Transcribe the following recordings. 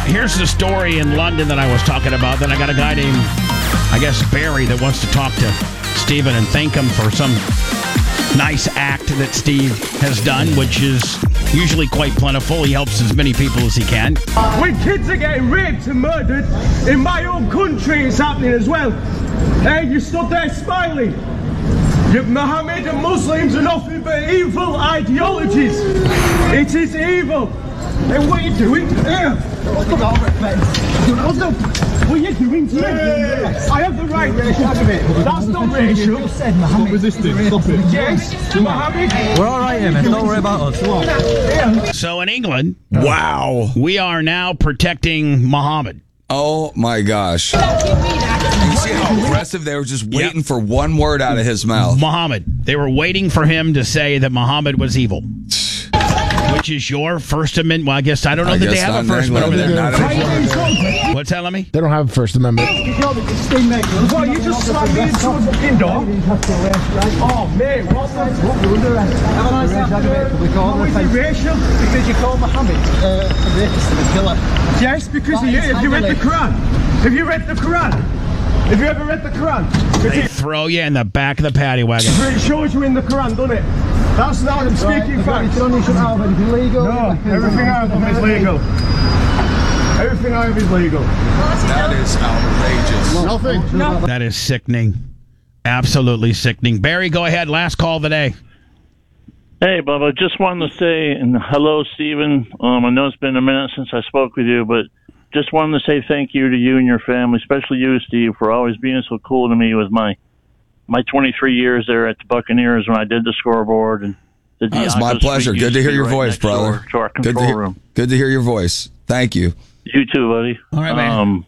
Here's the story in London that I was talking about. Then I got a guy named, I guess, Barry that wants to talk to Stephen and thank him for some nice act that Steve has done, which is usually quite plentiful. He helps as many people as he can. When kids are getting raped and murdered, in my own country it's happening as well. Hey, you stood there smiling. Mohammed and Muslims are nothing but evil ideologies. It is evil. Hey, what are you doing? Here. What are you doing to me? I have the right. That's not racial. Stop resisting. Stop it. Yes. Mohammed. We're all right here, man. Don't worry about us. So in England, wow, we are now protecting Muhammad. Oh my gosh. You see how aggressive they were just waiting for one word out of his mouth. Muhammad. They were waiting for him to say that Muhammad was evil. Which is your First Amendment? Well, I guess I don't know that they have a First Amendment. What's that, Lemmy? They don't have a First Amendment. Well, you just slammed me into a fucking door. Oh, mate, what's that? What is it racial? Because you called Muhammad a rapist and a killer. Yes, because have you read the Quran? Have you read the Quran? Have you ever read the Quran? They throw you in the back of the paddy wagon. It shows you in the Quran, doesn't it? That's not I'm speaking facts. No, everything I have is legal. Everything I have is legal. That is outrageous. Nothing. That is sickening. Absolutely sickening. Barry, go ahead. Last call of the day. Hey, Bubba. Just wanted to say, and hello, Stephen. I know it's been a minute since I spoke with you, but just wanted to say thank you to you and your family, especially you, Steve, for always being so cool to me with my 23 years there at the Buccaneers when I did the scoreboard. And the it's my pleasure. Good to hear your voice, brother. To our control room. Good to hear your voice. Thank you. You too, buddy. All right, man.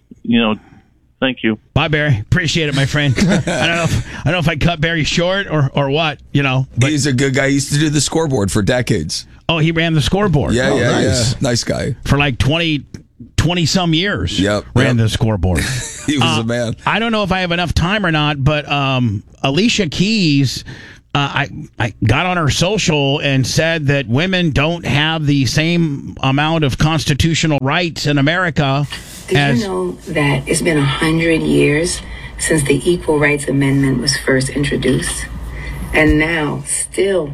Thank you. Bye, Barry. Appreciate it, my friend. I don't know if I cut Barry short or what, But he's a good guy. He used to do the scoreboard for decades. Oh, he ran the scoreboard. Yeah, nice. Yeah. Nice guy. For like 20-some years. Ran the scoreboard. He was a man. I don't know if I have enough time or not, but Alicia Keys, I got on her social and said that women don't have the same amount of constitutional rights in America. Did you know that it's been 100 years since the Equal Rights Amendment was first introduced? And now, still,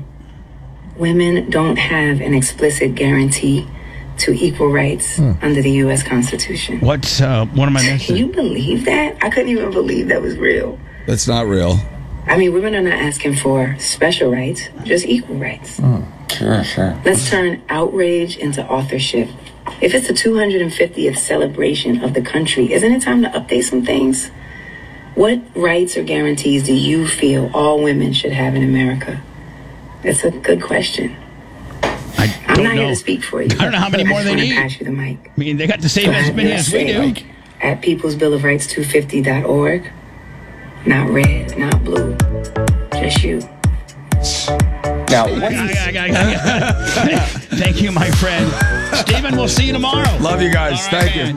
women don't have an explicit guarantee to equal rights under the U.S. Constitution. What am I missing? Can you believe that? I couldn't even believe that was real. That's not real. I mean, women are not asking for special rights, just equal rights. Sure. Let's turn outrage into authorship. If it's the 250th celebration of the country, isn't it time to update some things? What rights or guarantees do you feel all women should have in America? It's a good question. I'm not here to speak for you. I don't know how many more they need. Pass you the mic. I mean, they got to save as many as we do. At peoplesbillofrights250.org. Not red, not blue, just you. Now, thank you, my friend. Stephen, we'll see you tomorrow. Love you guys. Right, Thank you.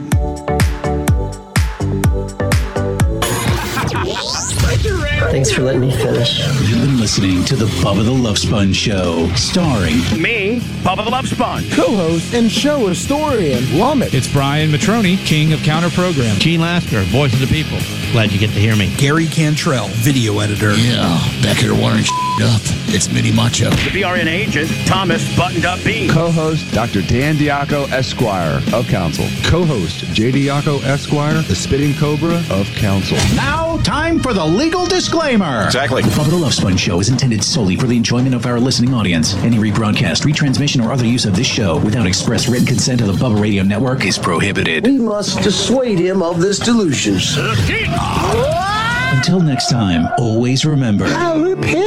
Thanks for letting me finish. You've been listening to the Bubba the Love Sponge Show, starring me, Bubba the Love Sponge, co-host and show historian, Lomit. It's Brian Matroni, king of counter program. Gene Lasker, voice of the people. Glad you get to hear me. Gary Cantrell, video editor. Yeah, back here wiring up. It's Mini Macho. The BRN agent, Thomas Buttoned Up Bean. Co-host, Dr. Dan Diaco, Esquire of Council. Co-host, J. Diaco, Esquire, the Spitting Cobra of Council. Now, time for the legal disclaimer. Exactly. The Bubba the Love Sponge Show is intended solely for the enjoyment of our listening audience. Any rebroadcast, retransmission, or other use of this show without express written consent of the Bubba Radio Network is prohibited. We must dissuade him of this delusion. Until next time, always remember...